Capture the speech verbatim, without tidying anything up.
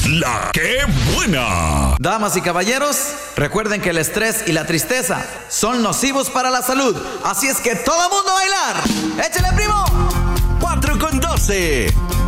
la que buena. Damas y caballeros, recuerden que el estrés y la tristeza son nocivos para la salud. Así es que todo mundo a bailar. ¡Échale, primo! cuatro con doce.